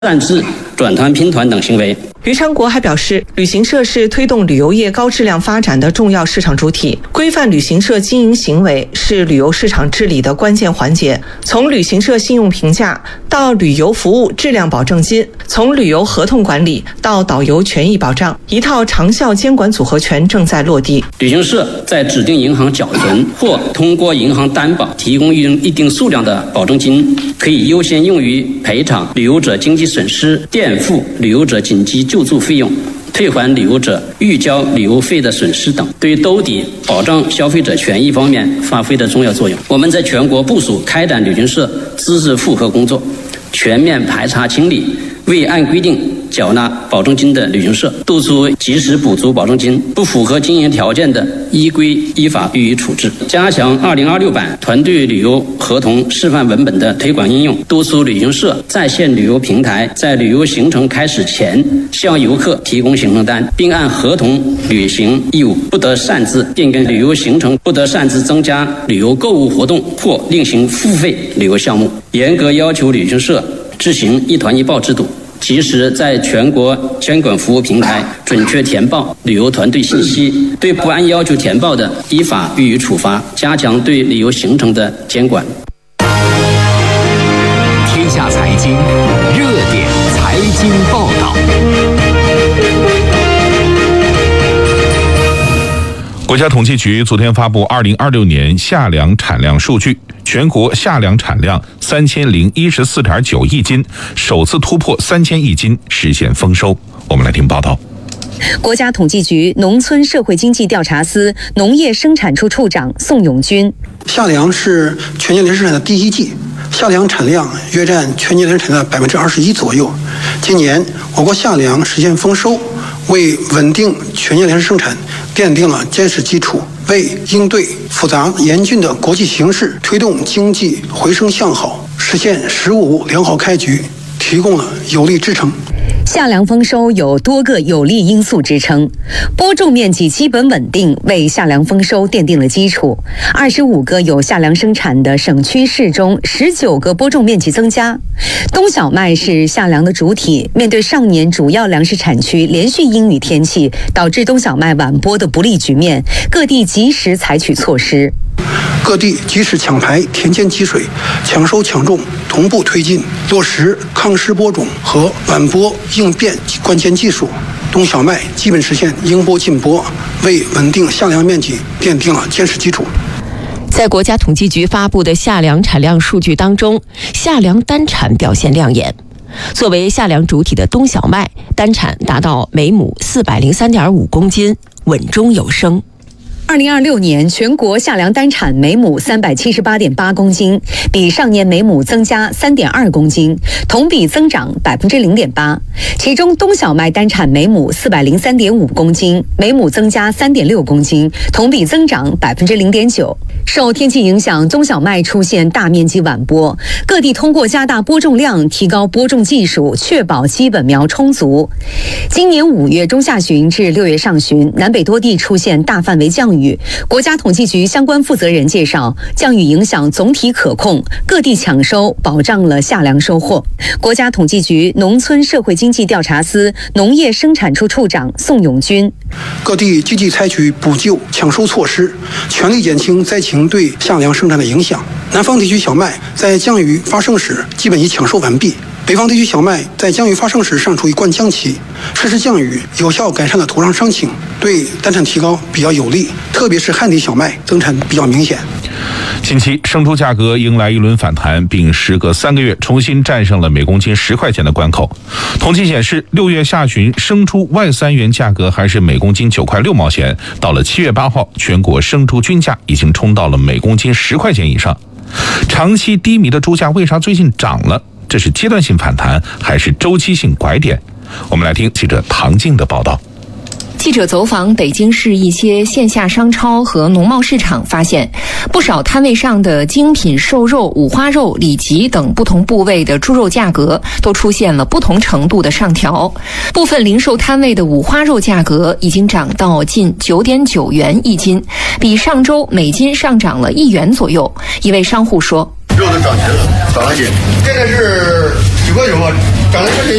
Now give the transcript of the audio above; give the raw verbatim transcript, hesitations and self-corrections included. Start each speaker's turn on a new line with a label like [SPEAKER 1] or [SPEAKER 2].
[SPEAKER 1] 擅自转团拼团等行为。
[SPEAKER 2] 于昌国还表示，旅行社是推动旅游业高质量发展的重要市场主体，规范旅行社经营行为是旅游市场治理的关键环节。从旅行社信用评价到旅游服务质量保证金，从旅游合同管理到导游权益保障，一套长效监管组合拳正在落地。
[SPEAKER 1] 旅行社在指定银行缴存或通过银行担保提供一定数量的保证金，可以优先用于赔偿旅游者经济损失、垫付旅游者紧急救助费用、退还旅游者预交旅游费的损失等，对兜底保障消费者权益方面发挥的重要作用。我们在全国部署开展旅行社资质复核工作，全面排查清理未按规定缴纳保证金的旅行社，督促及时补足保证金，不符合经营条件的依规依法予以处置。加强二零二六版团队旅游合同示范文本的推广应用，督促旅行社在线旅游平台在旅游行程开始前向游客提供行程单，并按合同履行义务，不得擅自变更旅游行程，不得擅自增加旅游购物活动或另行付费旅游项目。严格要求旅行社执行一团一报制度，及时在全国监管服务平台准确填报旅游团队信息，对不按要求填报的依法予以处罚，加强对旅游行程的监管。
[SPEAKER 3] 天下财经热点财经报道。
[SPEAKER 4] 国家统计局昨天发布二零二六年夏粮产量数据，全国夏粮产量三千零一十四点九亿斤，首次突破三千亿斤，实现丰收。我们来听报道。
[SPEAKER 5] 国家统计局农村社会经济调查司农业生产处处长宋永军：
[SPEAKER 6] 夏粮是全年粮食生产的第一季，夏粮产量约占全年粮食产量的百分之二十一左右。今年我国夏粮实现丰收，为稳定全年粮食生产奠定了坚实基础，为应对复杂严峻的国际形势、推动经济回升向好、实现“十五”良好开局提供了有力支撑。
[SPEAKER 5] 夏粮丰收有多个有利因素支撑，播种面积基本稳定，为夏粮丰收奠定了基础。二十五个有夏粮生产的省区市中，十九个播种面积增加。冬小麦是夏粮的主体，面对上年主要粮食产区连续阴雨天气，导致冬小麦晚播的不利局面，各地及时采取措施。
[SPEAKER 6] 各地及时抢排田间积水，抢收抢种同步推进，落实抗湿播种和晚播应变关键技术。冬小麦基本实现应播尽播，为稳定夏粮面积奠定了坚实基础。
[SPEAKER 7] 在国家统计局发布的夏粮产量数据当中，夏粮单产表现亮眼。作为夏粮主体的冬小麦单产达到每亩四百零三点五公斤，稳中有升。
[SPEAKER 5] 二零二六年全国夏粮单产每亩三百七十八点八公斤，比上年每亩增加三点二公斤，同比增长百分之零点八。其中冬小麦单产每亩四百零三点五公斤，每亩增加三点六公斤，同比增长百分之零点九。受天气影响，冬小麦出现大面积晚播，各地通过加大播种量、提高播种技术，确保基本苗充足。今年五月中下旬至六月上旬，南北多地出现大范围降雨。国家统计局相关负责人介绍，降雨影响总体可控，各地抢收，保障了夏粮收获。国家统计局农村社会经济调查司农业生产处处长宋永军：
[SPEAKER 6] 各地积极采取补救抢收措施，全力减轻灾情对夏粮生产的影响。南方地区小麦在降雨发生时基本已抢收完毕，北方地区小麦在降雨发生时尚处于灌浆期，适时降雨有效改善了土壤伤情，对单产提高比较有利，特别是旱地小麦增产比较明显。
[SPEAKER 4] 近期生猪价格迎来一轮反弹，并时隔三个月重新战胜了每公斤十块钱的关口。统计显示，六月下旬生猪外三元价格还是每公斤九块六毛钱，到了七月八号，全国生猪均价已经冲到了每公斤十块钱以上。长期低迷的猪价为啥最近涨了？这是阶段性反弹还是周期性拐点？我们来听记者唐静的报道。
[SPEAKER 8] 记者走访北京市一些线下商超和农贸市场，发现不少摊位上的精品瘦肉、五花肉、里脊等不同部位的猪肉价格都出现了不同程度的上调。部分零售摊位的五花肉价格已经涨到近九点九元一斤，比上周每斤上涨了一元左右。一位商户说：“
[SPEAKER 9] 肉都涨钱了，涨了几？现在是几块九啊？ 涨了一块钱。